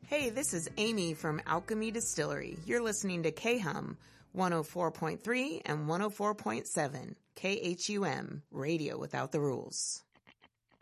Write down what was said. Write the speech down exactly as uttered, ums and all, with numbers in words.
Hey, this is Amy from Alchemy Distillery. You're listening to K-Hum one oh four point three and one oh four point seven K H U M, Radio Without the Rules.